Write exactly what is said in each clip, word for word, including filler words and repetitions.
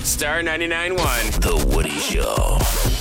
Star ninety-nine point one. The Woody Show.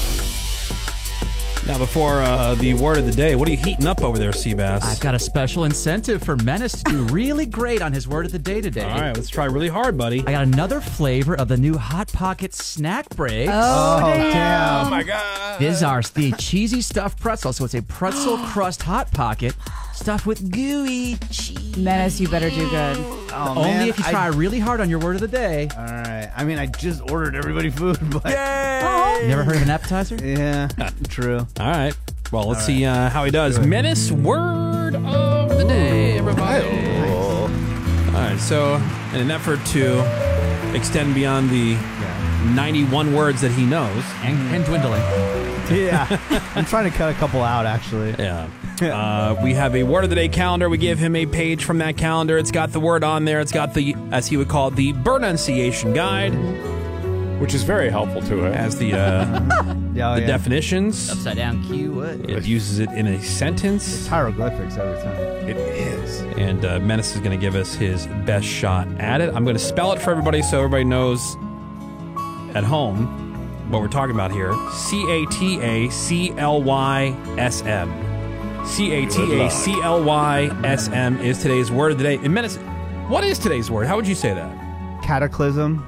Now, before uh, the word of the day, what are you heating up over there, Seabass? I've got a special incentive for Menace to do really great on his word of the day today. All right, let's try really hard, buddy. I got another flavor of the new Hot Pocket snack breaks. Oh, Oh, damn. damn. Oh, my God. These are the cheesy stuffed pretzel. So it's a pretzel crust Hot Pocket stuffed with gooey cheese. Menace, you better do good. Oh, Only man, if you I- try really hard on your word of the day. All right. I mean, I just ordered everybody food, but You never heard of an appetizer? yeah, true. All right. Well, let's see uh, how he does. Menace word of the day, everybody. All right. So, in an effort to extend beyond the ninety-one words that he knows. And, and dwindling. Yeah, I'm trying to cut a couple out, actually. Yeah. Uh, we have a word of the day calendar. We give him a page from that calendar. It's got the word on there. It's got the, as he would call it, the pronunciation guide. Which is very helpful to it. Has the, uh, Yeah, oh, the yeah. definitions. Upside down Q. What? It uses it in a sentence. Hieroglyphics every time. It is. And uh, Menace is going to give us his best shot at it. I'm going to spell it for everybody so everybody knows at home what we're talking about here. C A T A C L Y S M. C A T A C L Y S M is today's word of the day. And Menace, what is today's word? How would you say that? Cataclysm.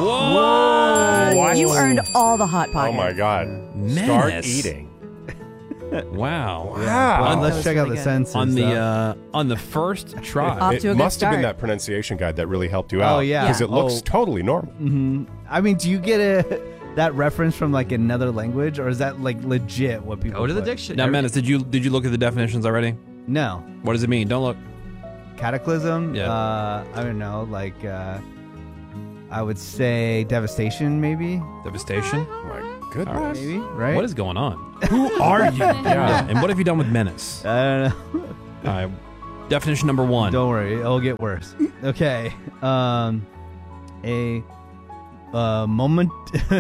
Whoa! What? You earned all the Hot Oh Pocket. my God. Menace. Start eating. Wow. Wow. Well, let's was check out really the good. senses. On the though. uh, on the first try. Off It to a good must have been start. that pronunciation guide that really helped you out. Oh, yeah. Because it looks Oh. totally normal. I mean, do you get a that reference from like another language, or is that like legit what people Go to the put? dictionary. Now, Menace, did you did you look at the definitions already? No. What does it mean? Don't look. Cataclysm? Yeah. Uh, I don't know, like uh, I would say devastation, maybe? Devastation. Oh my goodness. Maybe, right? What is going on? Who are you? Yeah. And what have you done with Menace? I don't know. All right. Definition number one. Don't worry, it'll get worse. Okay. Um, a uh, moment,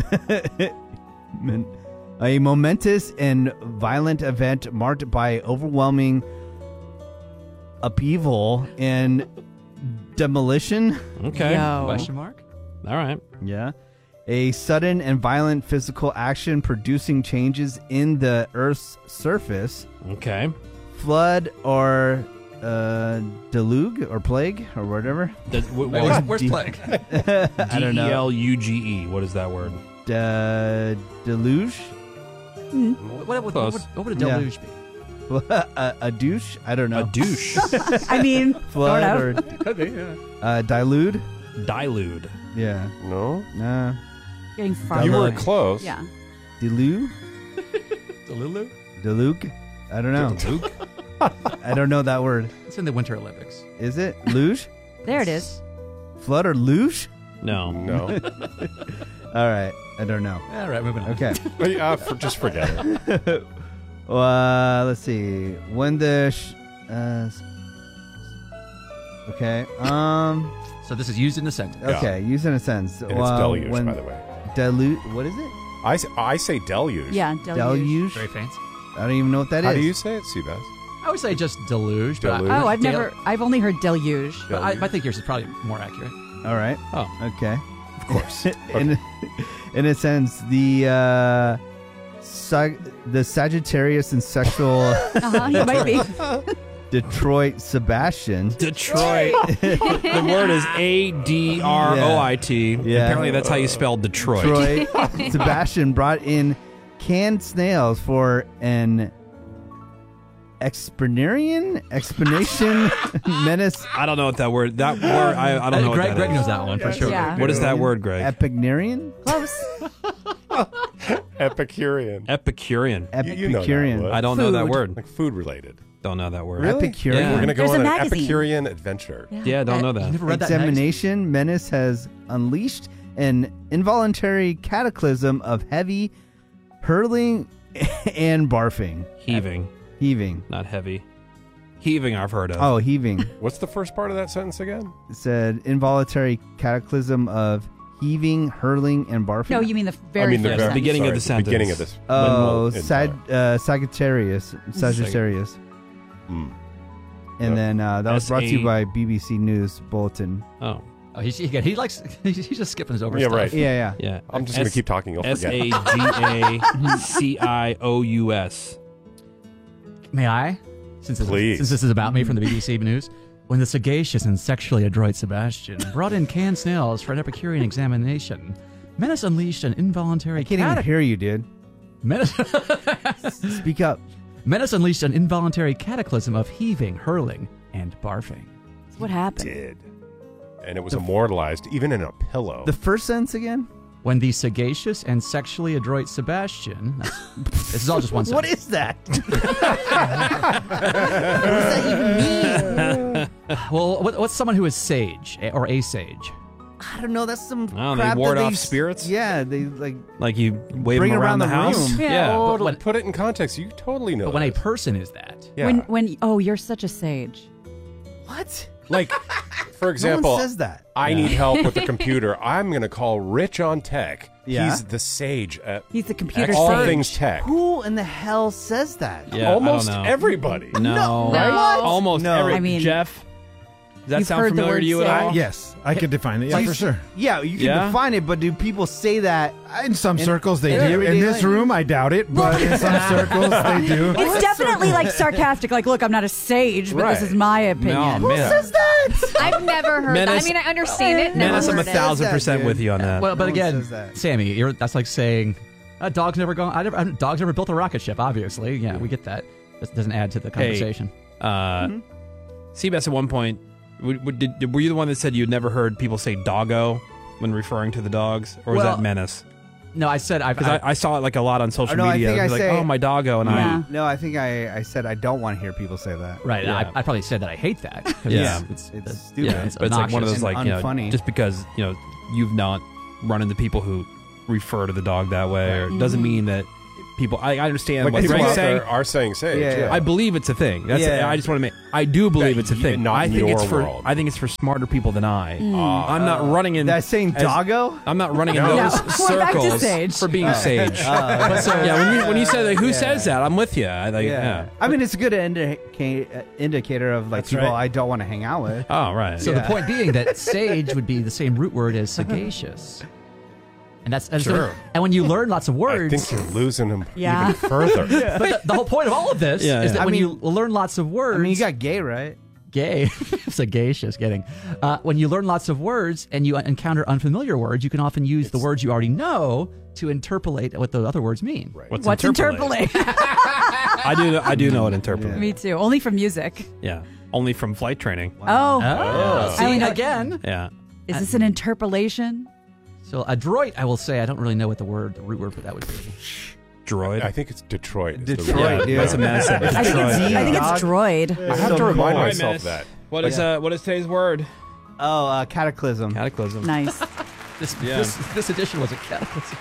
men- a momentous and violent event marked by overwhelming upheaval and demolition. Okay. Yo. Question mark? All right. Yeah. A sudden and violent physical action producing changes in the Earth's surface. Okay. Flood or uh, deluge or plague or whatever. Does, wh- Wait, what where's, is where's D- plague? I don't D E know. L U G E? What is that word? De- deluge? what, what, what, Close. what, what would a Yeah. deluge be? a, a douche? I don't know. A douche. I mean, Flood sort of. or Could be, yeah. uh, dilute? Dilude. Yeah. No? Nah. Getting far. You were Dilude. close. Yeah. Delu? Delulu? Deluge? I don't know. Luke? I don't know that word. It's in the Winter Olympics. Is it? Luge? There it is. Flood or luge? No. No. All right. I don't know. All right, moving on. Okay. uh, for, just forget it. Uh, let's see. When the sh- uh, s- okay. Um. So this is used in a sentence. Yeah. Okay. Use in a sentence. And it's Well, deluge, when by the way. Dilute. What is it? I, s- I say deluge. Yeah. Deluge. Deluge. Very fancy. I don't even know what that is. How do you say it, Seabass? I would say just deluge. But Deluge. I, Oh, I've Del- never. I've only heard deluge. But I, I think yours is probably more accurate. All right. Oh. Okay. Of course. in, in a sense, the uh, sag- the Sagittarius and sexual Uh-huh, you might be. Detroit Sebastian. Detroit. The word is A D R O I T. Yeah. Apparently that's how you spell Detroit. Detroit Sebastian brought in canned snails for an explanation explanation menace I don't know what that word. That word. I, I don't know. Uh, Greg, what that Greg is. knows that one for sure. Yeah. What is that word, Greg? Epignarian Close. Epicurean. Epicurean. You- you know that Epicurean word. I don't know that Food. word. Like food related. Don't know that word. Epicurean Yeah. We're going to go There's on a an magazine. Epicurean adventure. Yeah, don't know You that. never read that magazine? examination menace has unleashed an involuntary cataclysm of heavy hurling and barfing Heaving, heaving not heavy. Heaving, I've heard of. oh heaving What's the first part of that sentence again? It said involuntary cataclysm of heaving, hurling, and barfing. No, you mean the very I mean, the first very, sentence. beginning of sorry, the sentence. beginning of this. Oh, in Sag, time. uh, Sagittarius, Sagittarius, Mm. and Yep. then uh, that was brought to S A you by B B C News Bulletin. Oh. Oh, he's, again, he likes. He's just skipping his over Yeah, stuff. right. Yeah, yeah. Yeah. I'm just going to keep talking. You'll S forget. A G A C I O U S. May I? Since this, Please. since this is about me from the B B C News. When the sagacious and sexually adroit Sebastian brought in canned snails for an Epicurean examination, Menace unleashed an involuntary I can't even catac- hear you, dude. Menace, Speak up. Menace unleashed an involuntary cataclysm of heaving, hurling, and barfing. What happened? Did. And it was immortalized even in a pillow. The first sentence again? When the sagacious and sexually adroit Sebastian... That's, this is all just one What sentence. is that? What does that even mean? Well, what, what's someone who is sage eh, or a sage? I don't know. That's some Oh, they crap ward that off s- spirits? Yeah, they like. Like you wave Bring them it around, around the, the house. room. Yeah. But Totally- when, put it in context. You totally know. but when a this. person is that, yeah. When when oh, you're such a sage. What? like, for example, no one says that. I need help with the computer. I'm going to call Rich on tech. Yeah? He's the sage at He's the computer all sage. things tech. Who in the hell says that? Yeah, Almost I don't know. everybody. No, No. Right? Almost No. every. I mean, Jeff, does that you've sound heard the familiar word to you at sage. all? Yes, I could define it. Yeah, Like- for sure. Yeah, you can Yeah? define it, but do people say that? In some In- circles, they in do. In everyday this life. room, I doubt it, but in some circles, they do. It's definitely like sarcastic. Like, look, I'm not a sage, but this Right. is my opinion. No, man. Says that? I've never heard that. Menace- I mean, I understand it. Never Menace, I'm a heard it. thousand that, percent dude. with you on that. well, but No one again, says that. Sammy, you're, that's like saying a dog's never gone. I never, I, dog's never built a rocket ship. Obviously, yeah, we get that. This doesn't add to the conversation. Uh, Seabass, at one point, w- w- did, were you the one that said you'd never heard people say doggo when referring to the dogs? Or was Well, that Menace? No, I said I've. Because I, I, I saw it like a lot on social no, I media. think It was I like, say- oh, my doggo. And Yeah. No, I think I, I said I don't want to hear people say that. right. Yeah. I, I probably said that I hate that. 'cause Yeah. it's, It's it's, stupid. yeah, it's but it's like one of obnoxious those, like, and you know, unfunny. just because, you know, you've not run into people who refer to the dog that way, or it doesn't mean that people, I, I understand Like what people Greg's out saying. there are saying sage. Yeah, Yeah, yeah. I believe it's a thing. That's Yeah. I just want to make. I do believe That it's a you- thing. not I in think it's your for. world. I think it's for smarter people than I. Ah. I'm not running in. That's saying as- doggo? I'm not running in No. those No, we're back to circles sage. for being a sage. But so yeah, when you when you said like, who says that, I'm with you. I like yeah. I mean, it's a good indica- uh, indicator of like That's people right. I don't want to hang out with. Oh right. So Yeah. the point being that sage would be the same root word as sagacious, and that's and, so- Sure. and when you learn lots of I words, think you're losing him Yeah. even further. but the, the whole point of all of this Yeah, is yeah. that I when mean- you learn lots of words, I mean, you got gay, right? gay, sagacious, getting. Uh, when you learn lots of words and you encounter unfamiliar words, you can often use the words you already know to interpolate what the other words mean. Right. What's, What's interpolate? interpolate? I do. I do know what interpolate. Me too. Only from music. Yeah. Only from flight training. Oh, Oh, see, I only know- again. Yeah. is this an interpolation? So adroit, I will say, I don't really know what the word, the root word for that would be. Droid. I think it's Detroit. is the Detroit, real- yeah, dude. that's a medicine. I think it's, Detroit. I think it's Dog. droid. I have to So remind cool. myself of that. What is uh? What is today's word? Oh, uh, cataclysm. Cataclysm. Nice. This, Yeah. this, this edition was a cataclysm.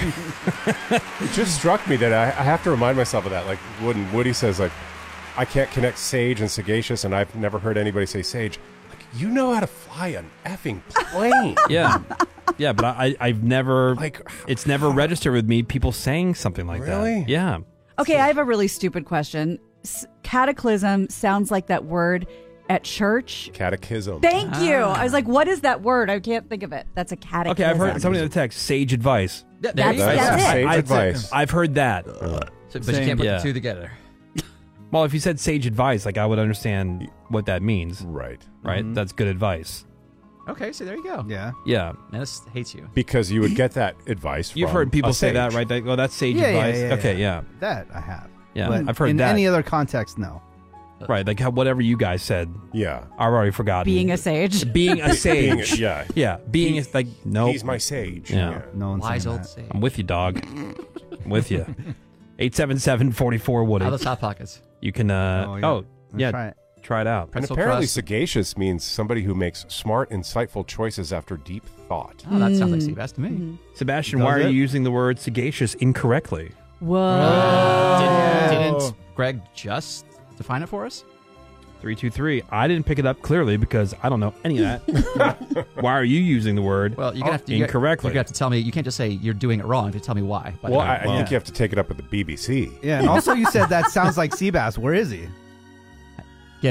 It just struck me that I, I have to remind myself of that. Like when Woody says, like, I can't connect sage and sagacious, and I've never heard anybody say sage. Like, you know how to fly an effing plane. Yeah. Yeah, but I, I've never, Like, it's never registered with me people saying something like Really? that. Yeah. Okay, I have a really stupid question. S- cataclysm sounds like that word at church. Catechism. Thank you. I was like, what is that word? I can't think of it. That's a cataclysm. Okay, I've heard somebody in the text, sage advice. There That's- you go. That's that's it. sage I- advice. I've heard that. So- but Same. you can't put Yeah. the two together. Well, if you said sage advice, like I would understand what that means, Right. right? Mhm. That's good advice. Okay, so there you go. Yeah. Yeah. Menace hates you. Because you would get that advice from You've heard people a say that, sage. right? That, well, that's sage Yeah, yeah, advice. yeah, okay, yeah. That I have. Yeah, But I've heard in that. any other context, no. Right, like how, whatever you guys said, Yeah. I've already forgotten. Being a sage. Being a Being, sage. yeah. Yeah, being is like, no. He's my sage. Yeah. No one's Wise saying old that. sage. I'm with you, dog. I'm with you. eight seven seven, four four, Woody. Out of those hot pockets. You can, uh, Oh, oh, yeah. yeah, Let's try it. try it out. And Pretzel apparently crust. sagacious means somebody who makes smart, insightful choices after deep thought. Oh, that sounds like Mm. Seabass to me. Sebastian, Does why are it? you using the word sagacious incorrectly? Whoa. Didn't, didn't Greg just define it for us? three two three. I didn't pick it up clearly because I don't know any of that. Why are you using the word Well, you're gonna have to you incorrectly? You're gonna have to tell me. You can't just say you're doing it wrong. You have to tell me why. But Well, I, I Well- think you have to take it up with the B B C. Yeah, and also you said that sounds like Seabass. Where is he? kidding.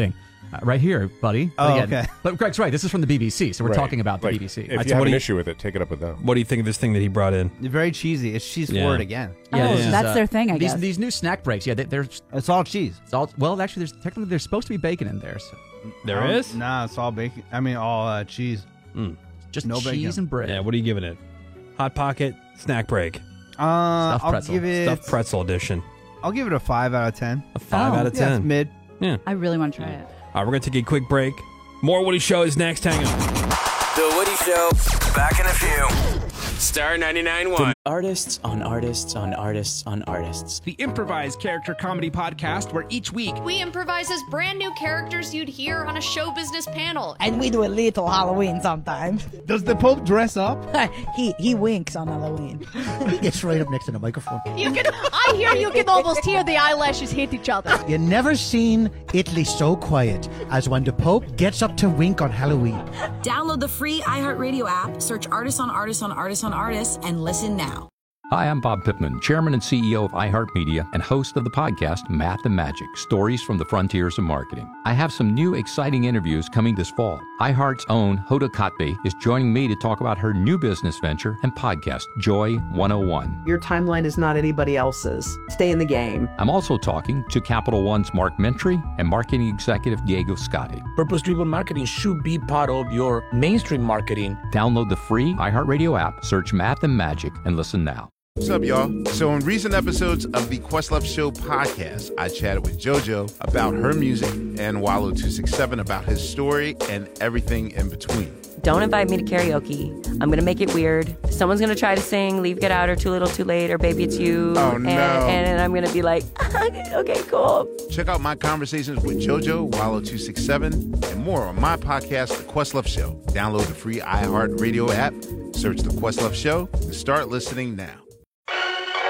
Uh, right here, buddy. Oh, Again, okay. But Greg's right. This is from the B B C, so we're Right. talking about the Like, B B C. If That's you have what an he- issue with it, take it up with them. What do you think of this thing that he brought in? Very cheesy. It's cheese Yeah. forward again. Oh, this is, that's their thing, I these, guess. These new snack breaks, yeah, they, they're It's all cheese. it's all, well, actually, there's technically there's supposed to be bacon in there, so There Um, is? Nah, it's all bacon. I mean, all uh, cheese. just No cheese bacon. and bread. Yeah, what are you giving it? Hot Pocket snack break. Uh, Stuffed I'll pretzel. give it. Stuffed pretzel edition. I'll give it a five out of ten. A five Oh. out of Yeah, it's ten. mid. Yeah. I really want to try it. All right, we're going to take a quick break. More Woody Show is next. Hang on. The Woody Show. Back in a few. Star ninety-nine point one. Artists on artists on artists on artists. The improvised character comedy podcast where each week We improvise as brand new characters you'd hear on a show business panel. And we do a little Halloween sometimes. Does the Pope dress up? he he winks on Halloween. He gets right up next to the microphone. You can, I hear you can almost hear the eyelashes hit each other. You never seen Italy so quiet as when the Pope gets up to wink on Halloween. Download the free iHeartRadio app, search Artists on Artists on Artists on Artists, and listen now. Hi, I'm Bob Pittman, Chairman and C E O of iHeartMedia and host of the podcast Math and Magic, Stories from the Frontiers of Marketing. I have some new exciting interviews coming this fall. iHeart's own Hoda Kotb is joining me to talk about her new business venture and podcast, Joy one oh one. Your timeline is not anybody else's. Stay in the game. I'm also talking to Capital One's Mark Mentry and marketing executive Diego Scotti. Purpose-driven marketing should be part of your mainstream marketing. Download the free iHeartRadio app, search Math and Magic, and listen now. What's up, y'all? So in recent episodes of the Questlove Show podcast, I chatted with JoJo about her music and Wallow two sixty-seven about his story and everything in between. Don't invite me to karaoke. I'm going to make it weird. Someone's going to try to sing Leave, Get Out, or Too Little, Too Late, or Baby It's You. Oh, and, no. And I'm going to be like, okay, cool. Check out my conversations with JoJo, Wallow two sixty-seven, and more on my podcast, The Questlove Show. Download the free iHeartRadio app, search The Questlove Show, and start listening now.